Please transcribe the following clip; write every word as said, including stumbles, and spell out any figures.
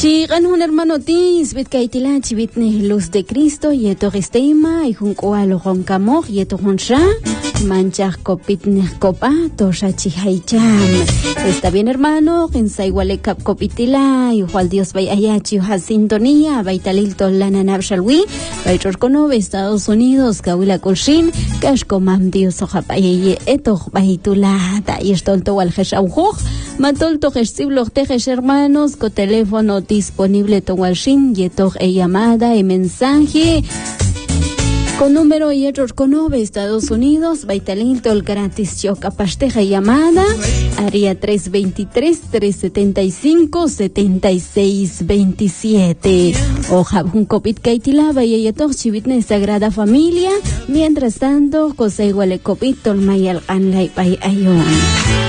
Chigan un hermano tis, bit kaitila chivitne luz de Cristo, yeto gesteima, y juncoalo roncamor, yeto honsha, manchar copitne copa, tosha chihaicham. Está bien, hermano, en saiguale cap copitila, y igual Dios vaya allá, chiha sintonía, baitalil tolana nabshalwi, baitor kono, Estados Unidos, kawila kolshin, kashko mam Dios ojapaye, eto baitulata, y estolto wal heshaujo, matolto gestiblo tejes hermanos, con teléfono disponible Towalshin, yetor e llamada y mensaje con número y otros con Estados Unidos, Baitalito el gratis choca pasteja llamada, área tres veintitrés, tres setenta y cinco, setenta y seis veintisiete. Oja un copit kaitila, vaya yetor chivitne Sagrada Familia, mientras tanto, cosa igual el copit tolmayal anlay bay ayon.